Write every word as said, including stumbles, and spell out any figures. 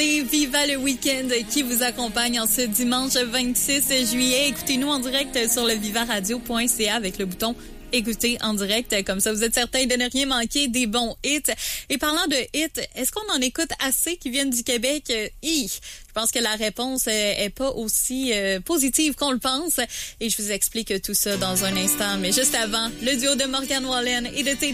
Et Viva le week-end qui vous accompagne en ce dimanche vingt-six juillet. Écoutez-nous en direct sur le viva radio point c a avec le bouton écouter en direct. Comme ça, vous êtes certain de ne rien manquer des bons hits. Et parlant de hits, est-ce qu'on en écoute assez qui viennent du Québec? Hi! Je pense que la réponse est pas aussi euh, positive qu'on le pense. Et je vous explique tout ça dans un instant. Mais juste avant, le duo de Morgan Wallen et de Tate